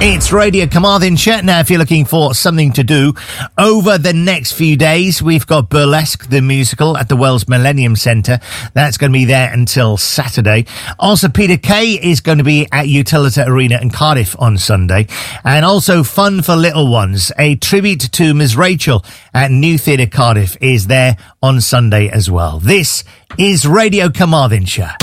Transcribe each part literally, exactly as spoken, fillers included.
It's Radio Carmarthenshire. Now, if you're looking for something to do over the next few days, we've got Burlesque, the musical, at the Wells Millennium Centre. That's going to be there until Saturday. Also, Peter Kay is going to be at Utilita Arena in Cardiff on Sunday. And also, Fun for Little Ones, a tribute to Miss Rachel at New Theatre Cardiff, is there on Sunday as well. This is Radio Carmarthenshire.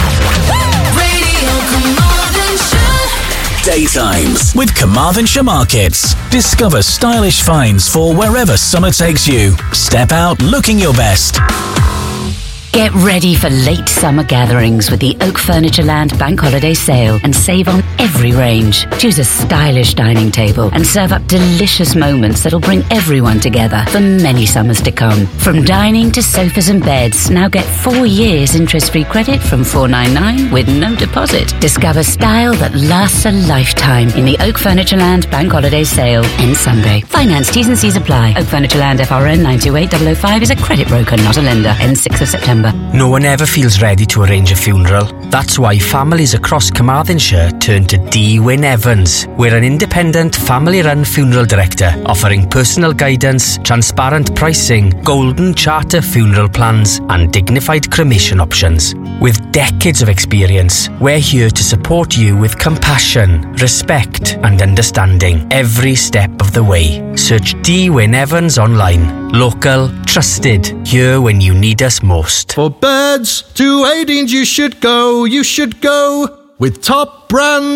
Daytimes with Carmarthenshire Markets. Discover stylish finds for wherever summer takes you. Step out looking your best. Get ready for late summer gatherings with the Oak Furnitureland Bank Holiday Sale and save on every range. Choose a stylish dining table and serve up delicious moments that'll bring everyone together for many summers to come. From dining to sofas and beds, now get four years interest-free credit from four ninety-nine with no deposit. Discover style that lasts a lifetime in the Oak Furnitureland Bank Holiday Sale ends Sunday. Finance T's and C's apply. Oak Furnitureland F R N nine two eight zero zero five is a credit broker, not a lender. Ends sixth of September. No one ever feels ready to arrange a funeral. That's why families across Carmarthenshire turn to D. Wyn Evans. We're an independent family-run funeral director offering personal guidance, transparent pricing, golden charter funeral plans and dignified cremation options. With decades of experience, we're here to support you with compassion, respect and understanding every step of the way. Search D. Wyn Evans online. Local, trusted, here when you need us most. For beds to eighteens you should go, you should go with top brand